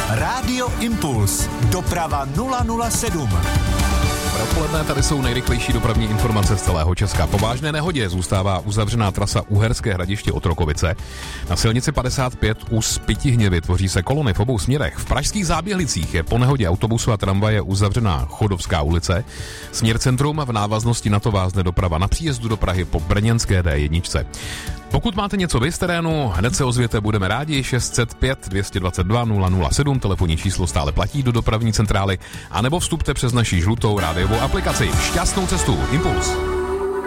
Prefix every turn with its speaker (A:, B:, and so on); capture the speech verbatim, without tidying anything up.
A: Rádio Impuls. Doprava nula nula sedm.
B: Dopoledne tady jsou nejrychlejší dopravní informace z celého Česka. Po vážné nehodě zůstává uzavřená trasa Uherské Hradiště Otrokovice. Na silnici padesát pět u Spytihněvy tvoří se kolony v obou směrech. V pražských Záběhlicích je po nehodě autobusu a tramvaje uzavřená Chodovská ulice. Směr centrum v návaznosti na to vázne doprava na příjezdu do Prahy po brněnské D jedna. Pokud máte něco vy z terénu, hned se ozvěte, budeme rádi. Šest set pět dvě dva dva nula nula sedm, telefonní číslo stále platí do dopravní centrály, anebo vstupte přes naši žlutou rádiovou aplikaci. Šťastnou cestu, Impuls.